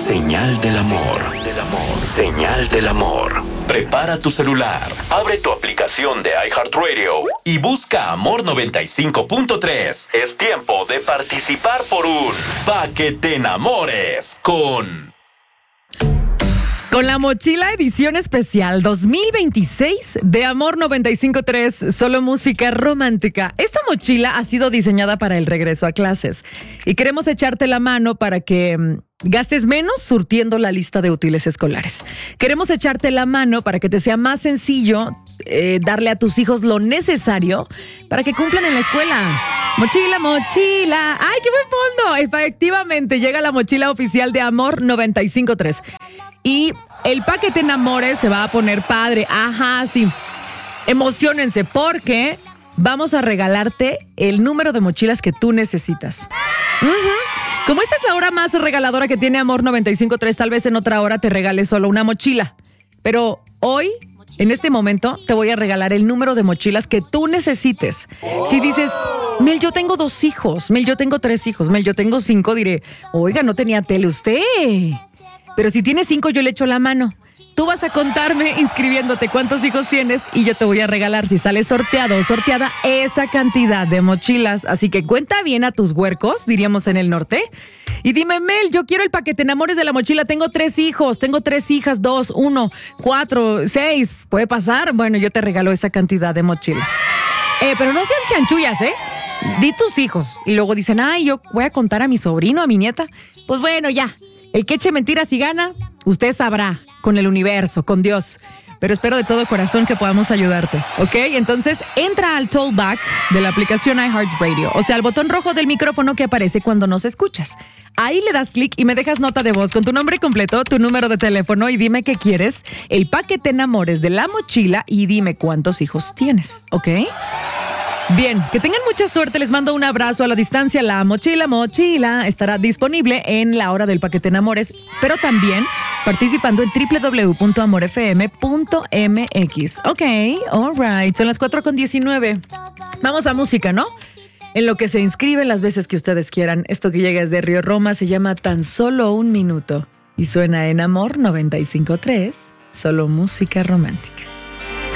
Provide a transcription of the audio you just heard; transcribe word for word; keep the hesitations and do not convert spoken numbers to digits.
Señal del amor. Señal del amor. Prepara tu celular, abre tu aplicación de iHeartRadio y busca Amor noventa y cinco punto tres. Es tiempo de participar por un Pa' que te enamores con... Con la mochila edición especial dos mil veintiséis de Amor noventa y cinco punto tres, solo música romántica. Esta mochila ha sido diseñada para el regreso a clases y queremos echarte la mano para que mm, gastes menos surtiendo la lista de útiles escolares. Queremos echarte la mano para que te sea más sencillo eh, darle a tus hijos lo necesario para que cumplan en la escuela. Mochila, mochila. ¡Ay, qué buen fondo! Efectivamente, llega la mochila oficial de Amor noventa y cinco punto tres. Y el Pa' que te enamores se va a poner padre. Ajá, sí. Emociónense porque vamos a regalarte el número de mochilas que tú necesitas. Uh-huh. Como esta es la hora más regaladora que tiene Amor noventa y cinco punto tres, tal vez en otra hora te regale solo una mochila. Pero hoy, en este momento, te voy a regalar el número de mochilas que tú necesites. Si dices, Mel, yo tengo dos hijos, Mel, yo tengo tres hijos, Mel, yo tengo cinco, diré, oiga, no tenía tele usted. Pero si tienes cinco, yo le echo la mano. Tú vas a contarme inscribiéndote cuántos hijos tienes y yo te voy a regalar, si sale sorteado o sorteada, esa cantidad de mochilas. Así que cuenta bien a tus huercos, diríamos en el norte. Y dime, Mel, yo quiero el Pa' que te enamores de la mochila. Tengo tres hijos, tengo tres hijas, dos, uno, cuatro, seis. ¿Puede pasar? Bueno, yo te regalo esa cantidad de mochilas. Eh, pero no sean chanchullas, ¿eh? Di tus hijos. Y luego dicen, ay, yo voy a contar a mi sobrino, a mi nieta. Pues bueno, ya. El que eche mentiras y gana, usted sabrá, con el universo, con Dios. Pero espero de todo corazón que podamos ayudarte, ¿ok? Entonces, entra al Talkback de la aplicación iHeartRadio, o sea, al botón rojo del micrófono que aparece cuando nos escuchas. Ahí le das clic y me dejas nota de voz con tu nombre completo, tu número de teléfono y dime qué quieres, el Pa' que te enamores de la mochila y dime cuántos hijos tienes, ¿ok? Bien, que tengan mucha suerte, les mando un abrazo a la distancia. La mochila, mochila estará disponible en la hora del Pa' que te enamores, pero también participando en doble u doble u doble u punto amor f m punto m x. Ok, all right, son las cuatro con diecinueve. Vamos a música, ¿no? En lo que se inscribe las veces que ustedes quieran. Esto que llega desde Río Roma se llama Tan Solo Un Minuto y suena en Amor noventa y cinco punto tres, solo música romántica.